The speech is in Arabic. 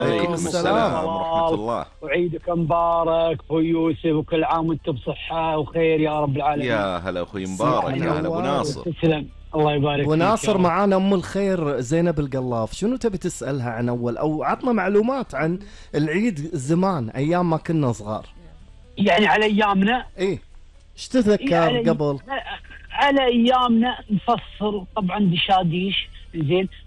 عليكم السلام ورحمة الله. وعيدك مبارك أخو يوسف، وكل عام وأنت بصحة وخير يا رب العالمين. يا هلا أخوي مبارك، يا هلا أبو ناصر. تسلم، الله يبارك فيك. أبو ناصر معانا أم الخير زينب القلاف، شنو تبي تسألها عن أول، أو عطنا معلومات عن العيد زمان أيام ما كنا صغار؟ يعني على أيامنا إيه، ايش تذكر قبل؟ على أيامنا نفصل طبعا بشاديش، زين،